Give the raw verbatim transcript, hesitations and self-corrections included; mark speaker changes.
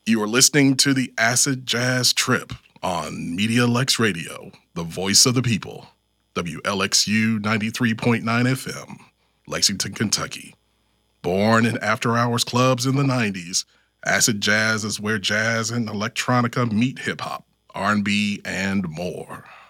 Speaker 1: You are listening to the Acid Jazz Trip on Media Lex Radio, the voice of the people, W L X U ninety-three point nine F M, Lexington, Kentucky. Born in after-hours clubs in the nineties, acid jazz is where jazz and electronica meet hip-hop, R and B, and more.